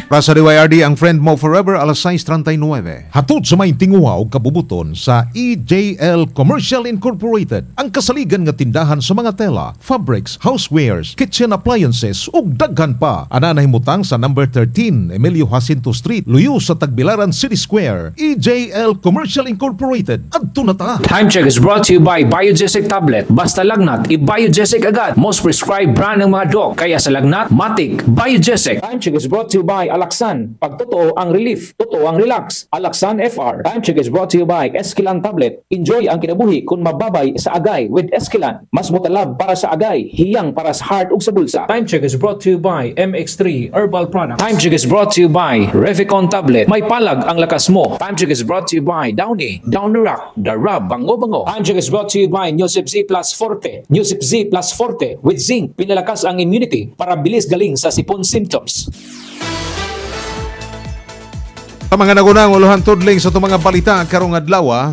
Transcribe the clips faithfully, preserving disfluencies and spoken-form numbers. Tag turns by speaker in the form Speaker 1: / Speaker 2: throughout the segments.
Speaker 1: Para sa D Y R D, ang friend mo forever, alas sais treinta y nueve. Hatod sa may tinguha o kabubuton sa E J L Commercial Incorporated, ang kasaligan nga tindahan sa mga tela, fabrics, housewares, kitchen appliances ug daghan pa. Ana nahimutang sa number thirteen Emilio Jacinto Street, Luyo sa Tagbilaran City Square. E J L Commercial Incorporated. Adto na ta.
Speaker 2: Time check is brought to you by Biogesic Tablet. Basta lagnat, i-Biogesic agad. Most prescribed brand ng mga doc. Kaya sa lagnat, matik, Biogesic. Time check is brought to you by Alaxan. Pag totoo ang relief, totoo ang relax. Alaxan F R. Time check is brought to you by Esquilan Tablet. Enjoy ang kinabuhi kung mababay sa agay with Esquilan. Mas mutalab para sa agay, hiyang para sa heart ug sa bulsa. Time check is brought to you by M X three Herbal Products. Time check is brought to you by Revicon Tablet. May palag ang lakas mo. Time check is brought to you by Downy. Down the Rock. The Rub. Bango-bango. Time check is brought to you by Newsip Z Plus Forte. Newsip Z Plus Forte with zinc. Pinalakas ang immunity para bilis galing sa sipon symptoms.
Speaker 1: Sa mga nagunang uluhan tudling sa itong mga balita karong adlaw,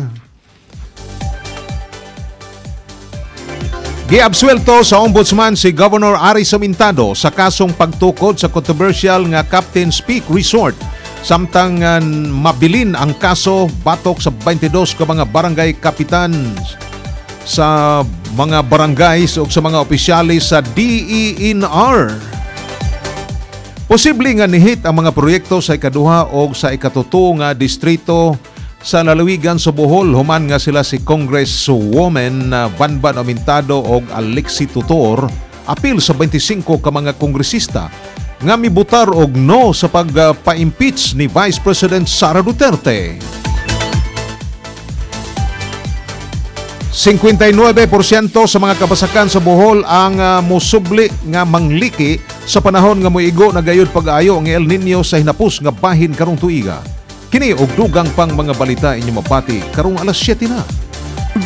Speaker 1: giabsuelto sa ombudsman si Governor Ari Samintado sa kasong pagtukod sa controversial nga Captain's Peak Resort. Samtang uh, mabilin ang kaso batok sa twenty-dos ka mga barangay kapitan sa mga barangays o sa mga opisyalis sa D E N R. Posible nga nihit ang mga proyekto sa ikaduha o sa ikatuto nga distrito sa lalawigan sa Bohol, human nga sila si Congresswoman uh, Banban Amintado o Alexi Tutor, apil sa twenty-five ka mga kongresista nga mibutar og no sa pagpa-impeach ni Vice President Sara Duterte. fifty-nine porsyento sa mga kabasakan sa Bohol ang uh, musubli nga mangliki sa panahon nga moigo na gayud pag-ayo ang El Nino sa hinapos nga bahin karong tuiga. Kini og dugang pang mga balita inyo mapati karong alas siyete na.